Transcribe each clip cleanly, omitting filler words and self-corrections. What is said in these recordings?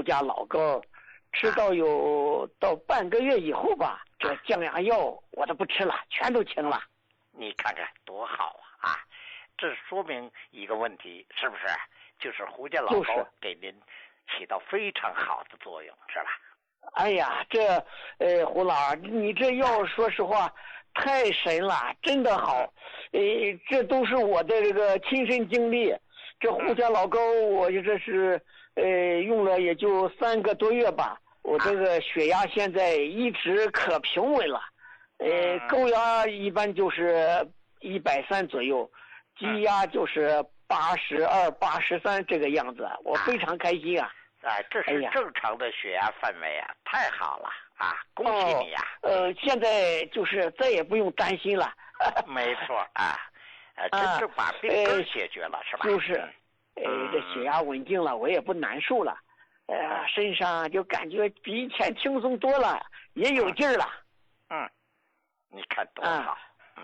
家老膏，吃到半个月以后吧，这降压药我都不吃了，全都停了。 你看看多好啊！这说明一个问题，是不是？就是胡家老膏给您起到非常好的作用，是吧？ 哎呀，胡老儿，你这药说实话太神了，真的好。这都是我的这个亲身经历。这胡家老膏我这是用了也就3个多月吧，我这个血压现在一直可平稳了。高压一般就是130左右，低压就是82、83这个样子，我非常开心啊！ 这是正常的血压范围啊，太好了啊！恭喜你呀！ 现在就是再也不用担心了。 没错啊，真正把病根解决了，是吧？ 就是，这血压稳定了，我也不难受了，身上就感觉比以前轻松多了，也有劲儿了。 你看多好。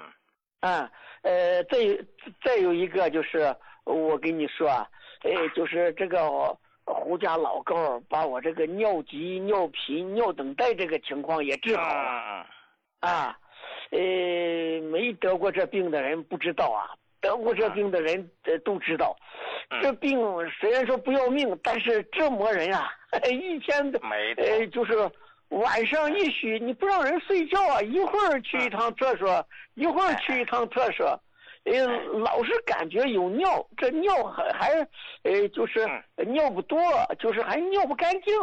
再有一个就是我跟你说，就是这个胡家老膏把我这个尿急、尿频、尿等待这个情况也治好了。没得过这病的人不知道啊，得过这病的人都知道。这病虽然说不要命，但是折磨人啊！一天就是晚上一宿你不让人睡觉啊，一会儿去一趟厕所，一会儿去一趟厕所，老是感觉有尿，这尿还就是尿不多，就是还尿不干净。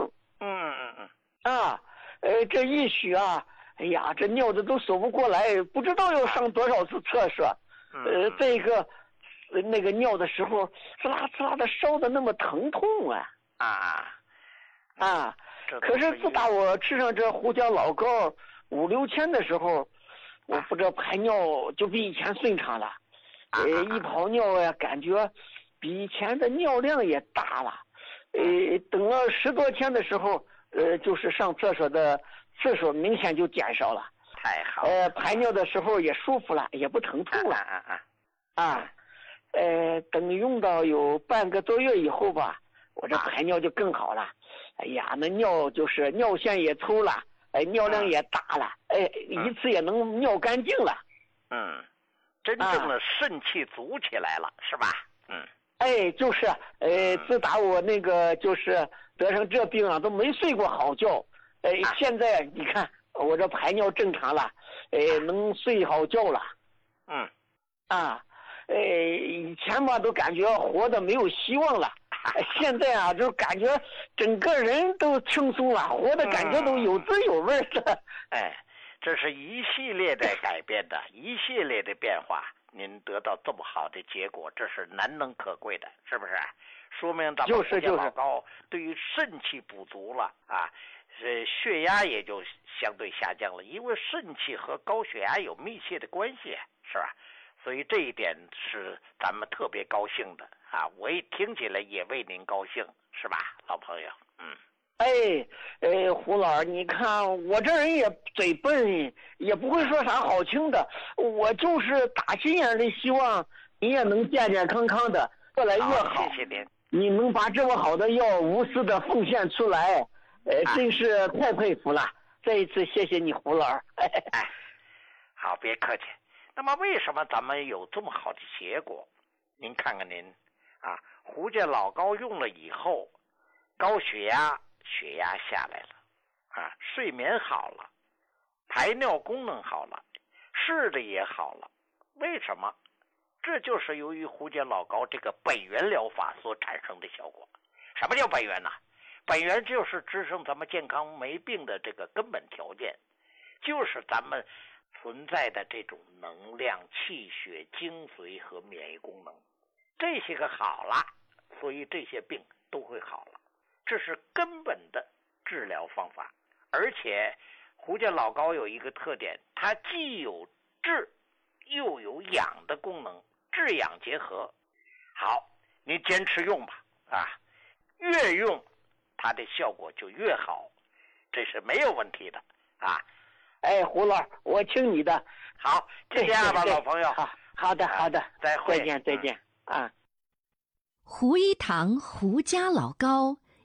这一宿啊，哎呀，这尿的都守不过来，不知道要上多少次厕所。这个那个尿的时候，呲啦呲啦的烧的那么疼痛啊！可是自打我吃上这胡椒老膏5、6天的时候，我不知道排尿就比以前顺畅了。一泡尿呀，感觉比以前的尿量也大了。等了10多天的时候，就是上厕所的次数明显就减少了。 太好了。 排尿的时候也舒服了，也不疼痛了。等用到有半个多月以后吧，我这排尿就更好了。哎呀，那尿就是尿线也粗了，尿量也大了，一次也能尿干净了。 真正的肾气足起来了，是吧？ 就是，自打我那个就是得上这病啊，都没睡过好觉。现在你看我这排尿正常了，能睡好觉了。以前吧都感觉活的没有希望了，现在啊就感觉整个人都轻松了，活的感觉都有滋有味的。 这是一系列的改变的，一系列的变化，您得到这么好的结果，这是难能可贵的，是不是？说明咱们胡家老膏对于肾气补足了啊，血压也就相对下降了，因为肾气和高血压有密切的关系，是吧？所以这一点是咱们特别高兴的啊！我一听起来也为您高兴，是吧，老朋友？ 胡老儿，你看我这人也嘴笨，也不会说啥好听的，我就是打心眼里希望你也能健健康康的，越来越好。 谢谢您。 你能把这么好的药无私的奉献出来，真是太佩服了。再一次谢谢你，胡老儿。 好，别客气。那么为什么咱们有这么好的结果？您看看您啊，胡家老膏用了以后，高血压下来了啊，睡眠好了，排尿功能好了，视力也好了。为什么？这就是由于胡家老膏这个本源疗法所产生的效果。什么叫本源呢？本源就是支撑咱们健康没病的这个根本条件，就是咱们存在的这种能量、气血、精髓和免疫功能，这些个好了，所以这些病都会好了。这是根本的治疗方法。而且胡家老膏有一个特点，它既有治又有养的功能，治养结合。好，你坚持用吧越用它的效果就越好，这是没有问题的啊。 胡老儿，我听你的。 好，就这样吧，老朋友。 好的， 再会， 再见啊。 胡一堂胡家老膏